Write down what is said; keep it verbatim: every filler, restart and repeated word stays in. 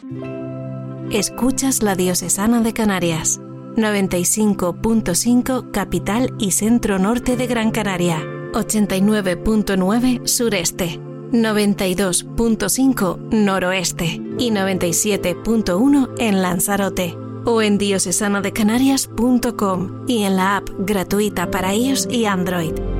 Escuchas la Diocesana de Canarias, noventa y cinco punto cinco capital y centro norte de Gran Canaria, ochenta y nueve punto nueve sureste, noventa y dos punto cinco noroeste y noventa y siete punto uno en Lanzarote, o en diocesana de canarias punto com y en la app gratuita para iOS y Android.